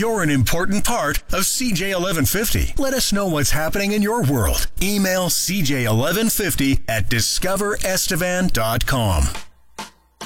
You're an important part of CJ 1150. Let us know what's happening in your world. Email CJ1150 at discoverestevan.com.